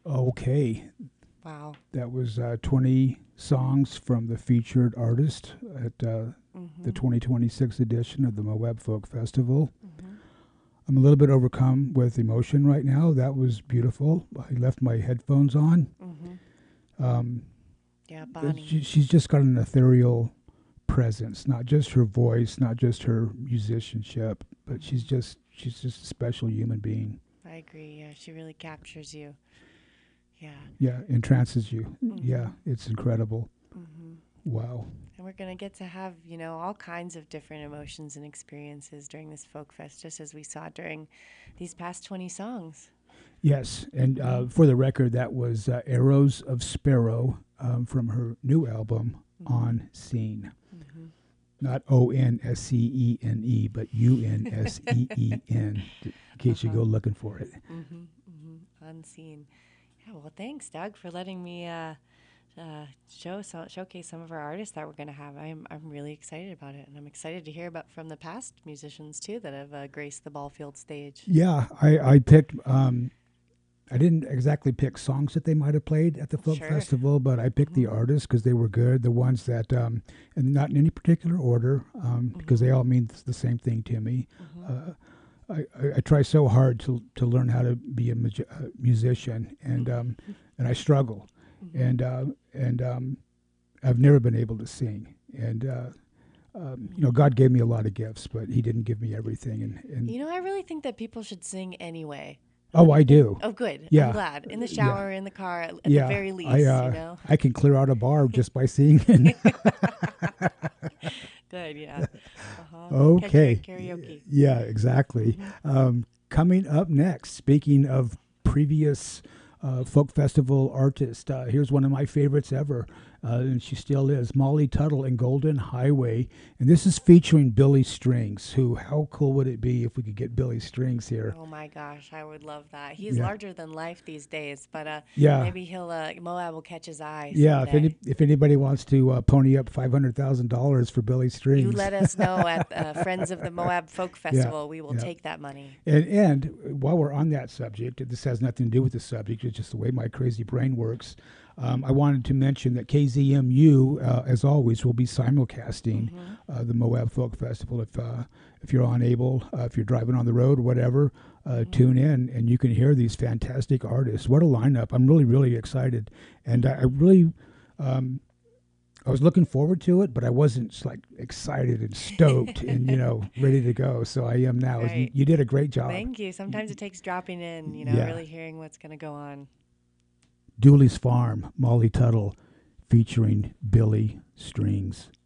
Okay, Wow. that was 20 songs from the featured artist at the Mm-hmm. 2026 edition of the Moab Folk Festival. Mm-hmm. I'm a little bit overcome with emotion right now. That was beautiful. I left my headphones on. Mm-hmm. Um, Yeah, Bonnie. she's just got an ethereal presence, not just her voice, not just her musicianship, but Mm-hmm. she's just a special human being. I agree. Yeah, she really captures you. Yeah. Yeah, entrances you. Mm-hmm. Yeah, it's incredible. Mm-hmm. Wow. And we're going to get to have, all kinds of different emotions and experiences during this folk fest, just as we saw during these past 20 songs. Yes, and for the record, that was Arrows of Sparrow from her new album, Mm-hmm. On Scene. Mm-hmm. Not Onscene, but Unseen, in case you Uh-huh. go looking for it. Mm-hmm. Mm-hmm. Unseen. Yeah, well, thanks, Doug, for letting me showcase some of our artists that we're going to have. I'm really excited about it, and I'm excited to hear about from the past musicians too that have graced the Ballfield stage. Yeah, I picked. I didn't exactly pick songs that they might have played at the folk Sure. festival, but I picked the Mm-hmm. artists because they were good. The ones that, and not in any particular order, because Mm-hmm. they all mean the same thing to me. Mm-hmm. Uh, I try so hard to learn how to be a musician, and I struggle, Mm-hmm. and I've never been able to sing, and God gave me a lot of gifts, but He didn't give me everything, and I really think that people should sing anyway. oh, I do, Oh, good. I'm yeah, glad. In the yeah, shower, in the car, at the yeah. very least. I can clear out a bar just by singing. Good, yeah. Uh-huh. Okay, Karaoke. yeah, exactly. Mm-hmm. Coming up next, speaking of previous folk festival artist, here's one of my favorites ever, and she still is, Molly Tuttle and Golden Highway. And this is featuring Billy Strings, who, how cool would it be if we could get Billy Strings here? Oh my gosh, I would love that. He's Yeah, larger than life these days, but yeah, maybe he'll Moab will catch his eye yeah. someday. If anybody wants to pony up $500,000 for Billy You Strings, let us know at Friends of the Moab Folk yeah, Festival. We will yeah. take that money. And while we're on that subject, this has nothing to do with the subject. It's just the way my crazy brain works. I wanted to mention that KZMU, as always, will be simulcasting Mm-hmm. the Moab Folk Festival. If you're unable, if you're driving on the road, whatever, Mm-hmm. tune in and you can hear these fantastic artists. What a lineup! I'm really, really excited, and I really. I was looking forward to it, but I wasn't like excited and stoked and ready to go. So I am now. You, Right. you did a great job. Thank you. Sometimes it takes dropping in, Yeah. really hearing what's going to go on. Dooley's Farm, Molly Tuttle, featuring Billy Strings.